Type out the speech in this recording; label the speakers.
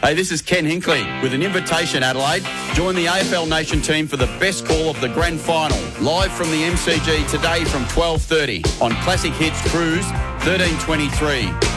Speaker 1: Hey, this is Ken Hinkley with an invitation, Adelaide. Join the AFL Nation team for the best call of the grand final. Live from the MCG today from 12:30 on Classic Hits Cruise 1323.